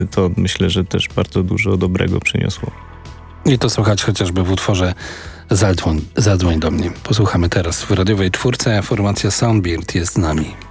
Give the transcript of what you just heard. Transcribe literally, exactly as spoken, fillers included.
to myślę, że też bardzo dużo dobrego przyniosło. I to słychać chociażby w utworze Zadzwoń, Zadzwoń do mnie. Posłuchamy teraz w radiowej czwórce, a formacja Soundbeard jest z nami.